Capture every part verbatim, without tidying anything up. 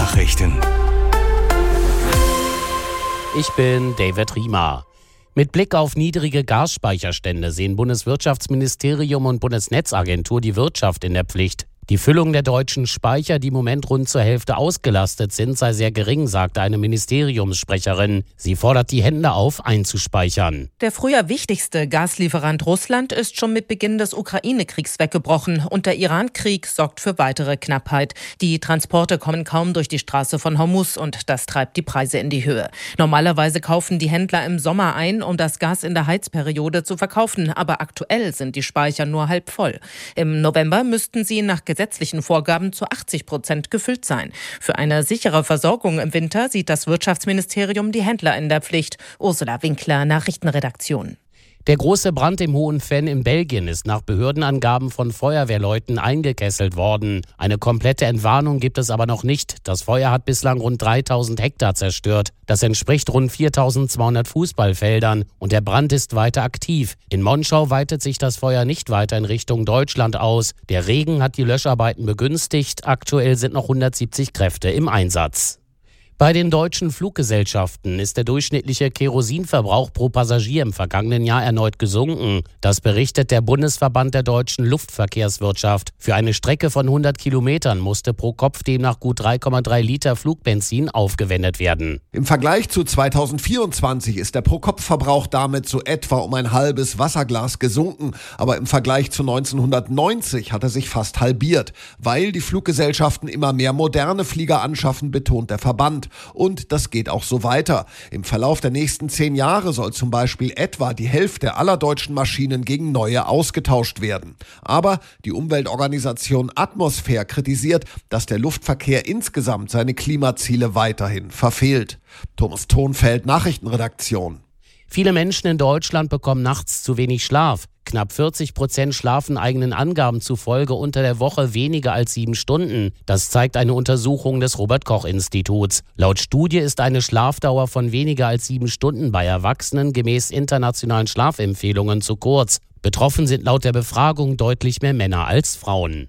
Nachrichten. Ich bin David Riemer. Mit Blick auf niedrige Gasspeicherstände sehen Bundeswirtschaftsministerium und Bundesnetzagentur die Wirtschaft in der Pflicht. Die Füllung der deutschen Speicher, die im Moment rund zur Hälfte ausgelastet sind, sei sehr gering, sagte eine Ministeriumssprecherin. Sie fordert die Hände auf, einzuspeichern. Der früher wichtigste Gaslieferant Russland ist schon mit Beginn des Ukraine-Kriegs weggebrochen und der Iran-Krieg sorgt für weitere Knappheit. Die Transporte kommen kaum durch die Straße von Hormuz und das treibt die Preise in die Höhe. Normalerweise kaufen die Händler im Sommer ein, um das Gas in der Heizperiode zu verkaufen, aber aktuell sind die Speicher nur halb voll. Im November müssten sie nach gesetzlichen Vorgaben zu achtzig Prozent gefüllt sein. Für eine sichere Versorgung im Winter sieht das Wirtschaftsministerium die Händler in der Pflicht. Ursula Winkler, Nachrichtenredaktion. Der große Brand im Hohen Venn in Belgien ist nach Behördenangaben von Feuerwehrleuten eingekesselt worden. Eine komplette Entwarnung gibt es aber noch nicht. Das Feuer hat bislang rund dreitausend Hektar zerstört. Das entspricht rund viertausendzweihundert Fußballfeldern und der Brand ist weiter aktiv. In Monschau weitet sich das Feuer nicht weiter in Richtung Deutschland aus. Der Regen hat die Löscharbeiten begünstigt. Aktuell sind noch hundertsiebzig Kräfte im Einsatz. Bei den deutschen Fluggesellschaften ist der durchschnittliche Kerosinverbrauch pro Passagier im vergangenen Jahr erneut gesunken. Das berichtet der Bundesverband der deutschen Luftverkehrswirtschaft. Für eine Strecke von hundert Kilometern musste pro Kopf demnach gut drei Komma drei Liter Flugbenzin aufgewendet werden. Im Vergleich zu zweitausendvierundzwanzig ist der Pro-Kopf-Verbrauch damit so etwa um ein halbes Wasserglas gesunken. Aber im Vergleich zu neunzehnhundertneunzig hat er sich fast halbiert. Weil die Fluggesellschaften immer mehr moderne Flieger anschaffen, betont der Verband. Und das geht auch so weiter. Im Verlauf der nächsten zehn Jahre soll zum Beispiel etwa die Hälfte aller deutschen Maschinen gegen neue ausgetauscht werden. Aber die Umweltorganisation Atmosphäre kritisiert, dass der Luftverkehr insgesamt seine Klimaziele weiterhin verfehlt. Thomas Thonfeld, Nachrichtenredaktion. Viele Menschen in Deutschland bekommen nachts zu wenig Schlaf. Knapp vierzig Prozent schlafen eigenen Angaben zufolge unter der Woche weniger als sieben Stunden. Das zeigt eine Untersuchung des Robert-Koch-Instituts. Laut Studie ist eine Schlafdauer von weniger als sieben Stunden bei Erwachsenen gemäß internationalen Schlafempfehlungen zu kurz. Betroffen sind laut der Befragung deutlich mehr Männer als Frauen.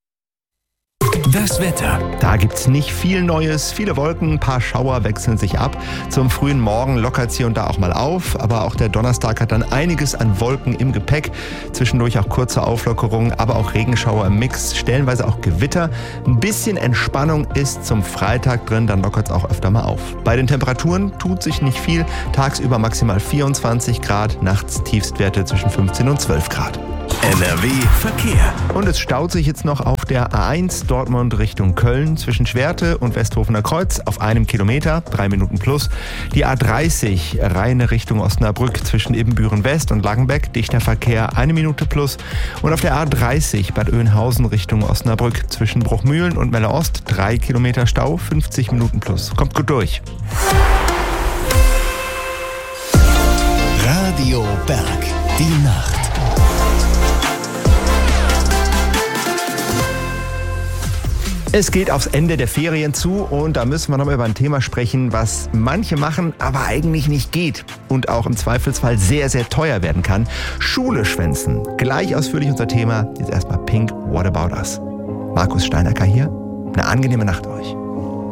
Das Wetter. Da gibt's nicht viel Neues, viele Wolken, ein paar Schauer wechseln sich ab. Zum frühen Morgen lockert hier und da auch mal auf, aber auch der Donnerstag hat dann einiges an Wolken im Gepäck. Zwischendurch auch kurze Auflockerungen, aber auch Regenschauer im Mix, stellenweise auch Gewitter. Ein bisschen Entspannung ist zum Freitag drin, dann lockert's auch öfter mal auf. Bei den Temperaturen tut sich nicht viel, tagsüber maximal vierundzwanzig Grad, nachts Tiefstwerte zwischen fünfzehn und zwölf Grad. N R W Verkehr. Und es staut sich jetzt noch auf der A eins Dortmund Richtung Köln zwischen Schwerte und Westhofener Kreuz auf einem Kilometer, drei Minuten plus. Die A dreißig reine Richtung Osnabrück zwischen Ibbenbüren West und Langenbeck, dichter Verkehr, eine Minute plus. Und auf der A dreißig Bad Oeynhausen Richtung Osnabrück zwischen Bruchmühlen und Melle Ost, drei Kilometer Stau, fünfzig Minuten plus. Kommt gut durch. Radio Berg, die Nacht. Es geht aufs Ende der Ferien zu und da müssen wir noch mal über ein Thema sprechen, was manche machen, aber eigentlich nicht geht und auch im Zweifelsfall sehr, sehr teuer werden kann. Schule schwänzen. Gleich ausführlich unser Thema. Jetzt erstmal Pink, What About Us? Markus Steinacker hier. Eine angenehme Nacht euch.